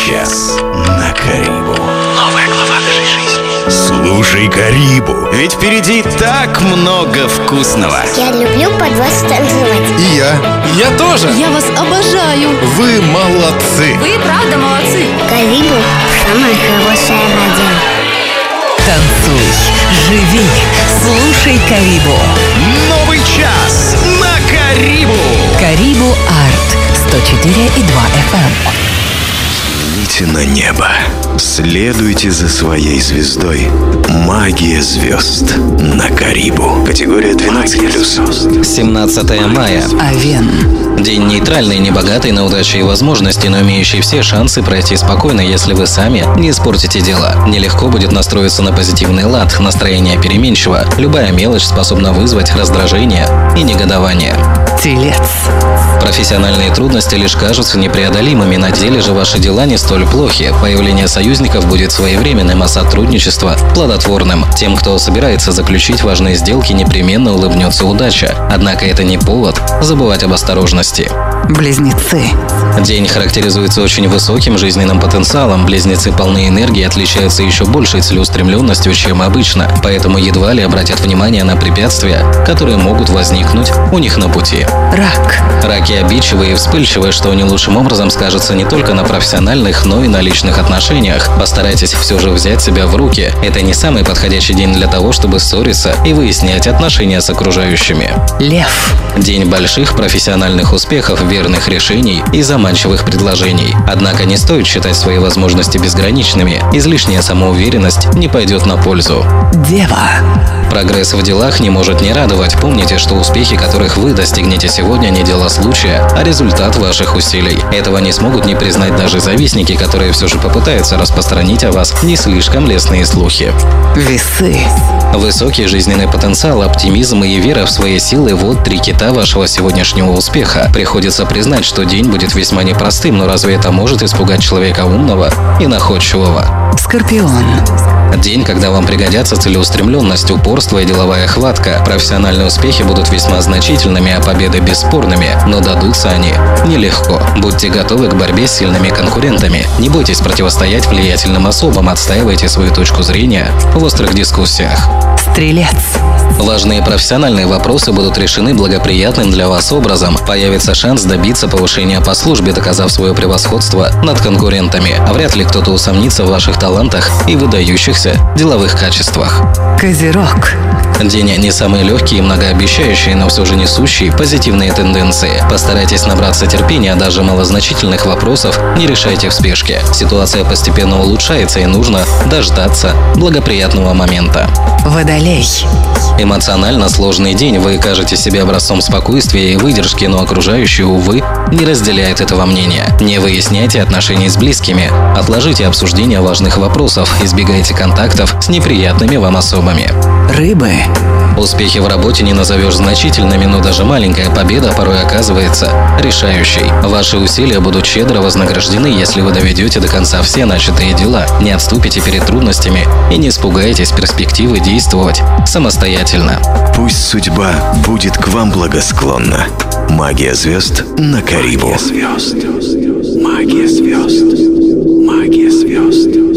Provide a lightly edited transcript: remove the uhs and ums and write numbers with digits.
час на Карибу. Новая глава нашей жизни. Слушай Карибу, ведь впереди так много вкусного. Я люблю под вас танцевать. И я тоже. Я вас обожаю. Вы молодцы. Вы правда молодцы. Карибу – самая хорошая радио. Танцуй, живи, слушай Карибу. Новый час на Карибу. Карибу Арт 104,2 FM. Взгляните на небо. Следуйте за своей звездой. Магия звезд на Карибу. Категория 12+. 17 мая. Овен. День нейтральный, небогатый на удачи и возможности, но имеющий все шансы пройти спокойно, если вы сами не испортите дело. Нелегко будет настроиться на позитивный лад, настроение переменчиво. Любая мелочь способна вызвать раздражение и негодование. Телец. Профессиональные трудности лишь кажутся непреодолимыми, на деле же ваши дела не столь плохи. Появление союзников будет своевременным, а сотрудничество – плодотворным. Тем, кто собирается заключить важные сделки, непременно улыбнется удача. Однако это не повод забывать об осторожности. Близнецы. День характеризуется очень высоким жизненным потенциалом. Близнецы полны энергии, отличаются еще большей целеустремленностью, чем обычно, поэтому едва ли обратят внимание на препятствия, которые могут возникнуть у них на пути. Рак. Раки обидчивые и вспыльчивые, что не лучшим образом скажется не только на профессиональных, но и на личных отношениях. Постарайтесь все же взять себя в руки. Это не самый подходящий день для того, чтобы ссориться и выяснять отношения с окружающими. Лев. День больших профессиональных успехов, верных решений и заманчивых предложений. Однако не стоит считать свои возможности безграничными. Излишняя самоуверенность не пойдет на пользу. Дева. Прогресс в делах не может не радовать. Помните, что успехи, которых вы достигнете сегодня, не дело случая, а результат ваших усилий. Этого не смогут не признать даже завистники, которые все же попытаются распространить о вас не слишком лестные слухи. Весы. Высокий жизненный потенциал, оптимизм и вера в свои силы – вот три кита вашего сегодняшнего успеха. Приходится признать, что день будет весьма непростым, но разве это может испугать человека умного и находчивого? Скорпион. День, когда вам пригодятся целеустремленность, упорство и деловая хватка. Профессиональные успехи будут весьма значительными, а победы бесспорными, но дадутся они нелегко. Будьте готовы к борьбе с сильными конкурентами. Не бойтесь противостоять влиятельным особам, отстаивайте свою точку зрения в острых дискуссиях. Стрелец. Важные профессиональные вопросы будут решены благоприятным для вас образом. Появится шанс добиться повышения по службе, доказав свое превосходство над конкурентами. А вряд ли кто-то усомнится в ваших талантах и выдающихся деловых качествах. Козерог. День не самый легкий и многообещающий, но все же несущий позитивные тенденции. Постарайтесь набраться терпения, даже малозначительных вопросов не решайте в спешке. Ситуация постепенно улучшается и нужно дождаться благоприятного момента. Водолей. Эмоционально сложный день, вы кажетесь себе образцом спокойствия и выдержки, но окружающие, увы, не разделяют этого мнения. Не выясняйте отношений с близкими, отложите обсуждение важных вопросов, избегайте контактов с неприятными вам особами. Рыбы. Успехи в работе не назовешь значительными, но даже маленькая победа порой оказывается решающей. Ваши усилия будут щедро вознаграждены, если вы доведете до конца все начатые дела, не отступите перед трудностями и не испугаетесь перспективы действовать самостоятельно. Пусть судьба будет к вам благосклонна. Магия звезд на Карибу. Магия звезд. Магия звезд. Магия звезд.